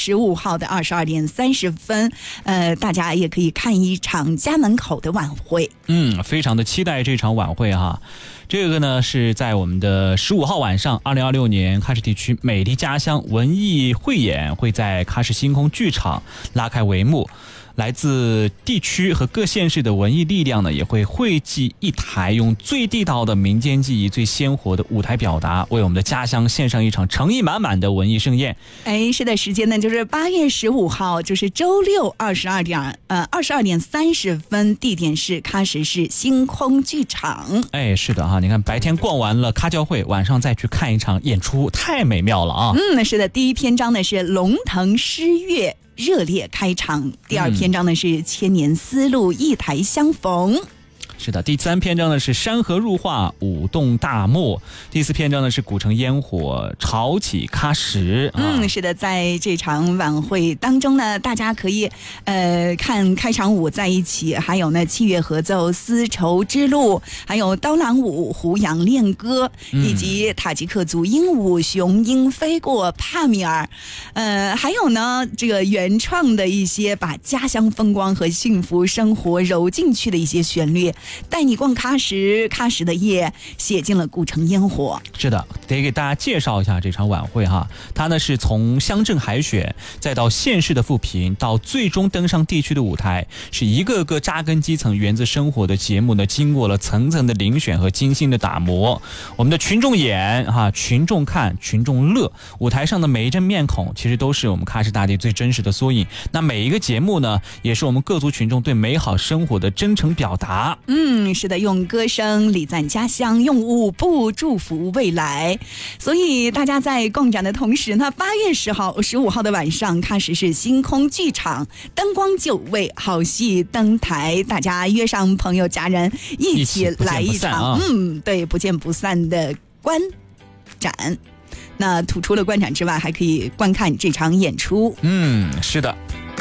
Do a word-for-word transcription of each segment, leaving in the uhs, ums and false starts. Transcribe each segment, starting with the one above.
十五号的二十二点三十分，呃，大家也可以看一场家门口的晚会。 嗯，非常的期待这场晚会哈。这个呢是在我们的十五号晚上，二零二六年喀什地区美丽家乡文艺汇演会在喀什星空剧场拉开帷幕。来自地区和各县市的文艺力量呢，也会汇集一台，用最地道的民间技艺、最鲜活的舞台表达，为我们的家乡献上一场诚意满满的文艺盛宴。 哎，是的，时间呢就是八月十五号，就是周六二十二点呃二十二点三十分，地点是喀什市星空剧场。 哎，是的哈，你看白天逛完了喀教会，晚上再去看一场演出，太美妙了啊！ 嗯，是的，第一篇章呢是龙腾诗乐。热烈开场，第二篇章呢是千年丝路一台相逢。 是的，第三篇章呢是山河入画，舞动大漠。第四篇章呢是古城烟火，潮起喀什。 嗯，啊、是的，在这场晚会当中呢，大家可以呃看开场舞在一起，还有呢器乐合奏丝绸之路，还有刀郎舞胡杨恋歌，以及塔吉克族鹦鹉雄鹰飞过帕米尔，呃，还有呢这个原创的一些把家乡风光和幸福生活揉进去的一些旋律。带你逛喀什，喀什的夜写进了古城烟火。 是的，得给大家介绍一下这场晚会哈。它呢是从乡镇海选，再到县市的复评，到最终登上地区的舞台，是一个个扎根基层、源自生活的节目呢，经过了层层的遴选和精心的打磨。我们的群众演哈，群众看，群众乐，舞台上的每一张面孔，其实都是我们喀什大地最真实的缩影。那每一个节目呢，也是我们各族群众对美好生活的真诚表达。 嗯，是的，用歌声礼赞家乡，用舞步祝福未来。所以大家在共展的同时呢，八月十号、十五号的晚上，喀什市星空剧场灯光就位，好戏登台，大家约上朋友家人一起来一场， 啊、 嗯，对，不见不散的观展。那除了观展之外，还可以观看这场演出。 嗯，是的。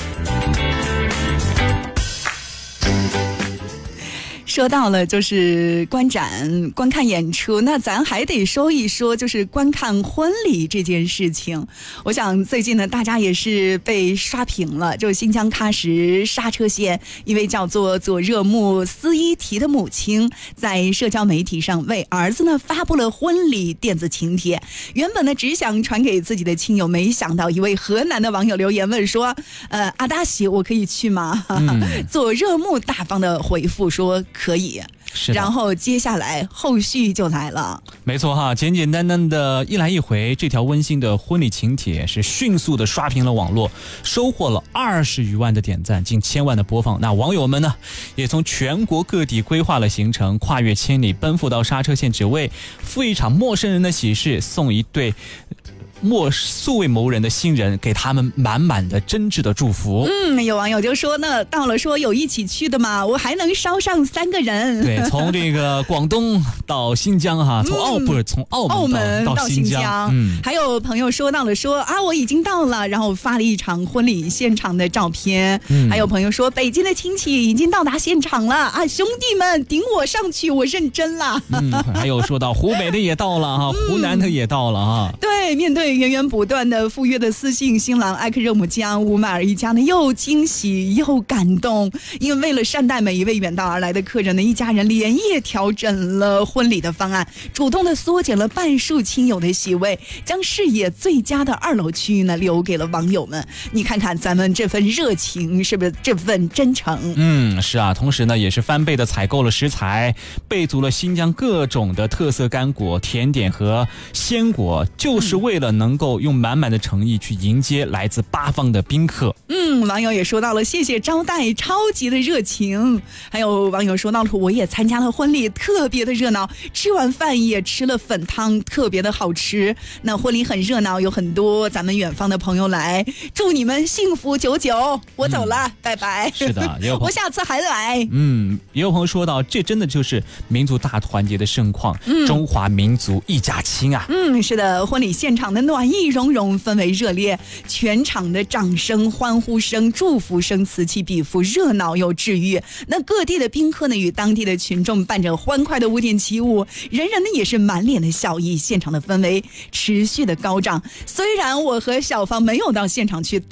说到了就是观展观看演出，那咱还得说一说就是观看婚礼这件事情。我想最近呢大家也是被刷屏了，就是新疆喀什刹车县一位叫做佐热木斯伊提的母亲在社交媒体上为儿子呢发布了婚礼电子请帖，原本呢只想传给自己的亲友，没想到一位河南的网友留言问说呃阿达喜我可以去吗？嗯、佐热木大方的回复说可以，然后接下来后续就来了。 没错哈，简简单单的一来一回，这条温馨的婚礼请帖是迅速的刷屏了网络，收获了二十余万的点赞，近千万的播放。那网友们呢，也从全国各地规划了行程，跨越千里奔赴到刹车县，只为赴一场陌生人的喜事，送一对莫素未谋人的新人，给他们满满的真挚的祝福。 嗯，有网友就说呢，到了说有一起去的嘛，我还能捎上三个人。 对，从这个广东到新疆哈，从澳不是从澳门到澳门到新疆。 新疆嗯， 还有朋友说到了说啊，我已经到了，然后发了一场婚礼现场的照片。嗯，还有朋友说北京的亲戚已经到达现场了啊，兄弟们顶我上去，我认真了。 嗯，还有说到湖北的也到了哈，湖南的也到了哈。 对，面对源源不断的赴约的私信，新郎艾克热姆江乌马尔一家呢又惊喜又感动，因为为了善待每一位远道而来的客人呢，一家人连夜调整了婚礼的方案，主动的缩减了半数亲友的席位，将视野最佳的二楼区域呢留给了网友们。你看看咱们这份热情，是不是这份真诚？ 嗯，是啊，同时呢也是翻倍的采购了食材，备足了新疆各种的特色干果、甜点和鲜果，就是为了能够用满满的诚意去迎接来自八方的宾客。 嗯，网友也说到了谢谢招待，超级的热情。还有网友说到了我也参加了婚礼，特别的热闹，吃完饭也吃了粉汤，特别的好吃。那婚礼很热闹，有很多咱们远方的朋友来，祝你们幸福久久。我走了、嗯、拜拜。 是的，也有我下次还来。 嗯，也有朋友说到这真的就是民族大团结的盛况、嗯、中华民族一家亲啊。 嗯，是的，婚礼现场的暖意融融，氛围热烈，全场的掌声欢呼声祝福声此起彼伏，热闹又治愈。那各地的宾客呢与当地的群众伴着欢快的五点起舞，人人呢也是满脸的笑意，现场的氛围持续的高涨。虽然我和小芳没有到现场去